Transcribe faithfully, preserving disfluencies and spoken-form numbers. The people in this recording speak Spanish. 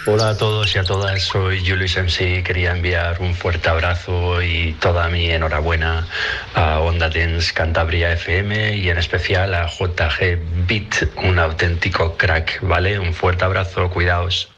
Hola a todos y a todas, soy Julius M C. Quería enviar un fuerte abrazo y toda mi enhorabuena a Onda Dance Cantabria F M y en especial a J G Beat, un auténtico crack, ¿vale? Un fuerte abrazo, cuidaos.